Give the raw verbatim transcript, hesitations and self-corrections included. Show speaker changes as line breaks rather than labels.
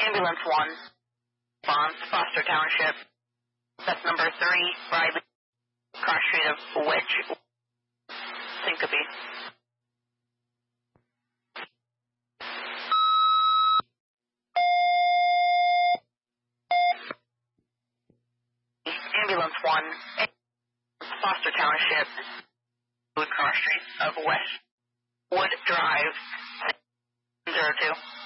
Ambulance one, response, Foster Township. That's number three, Riley, cross street of Witch, Syncope. Ambulance one, Foster Township, cross street of West Wood Drive, zero two.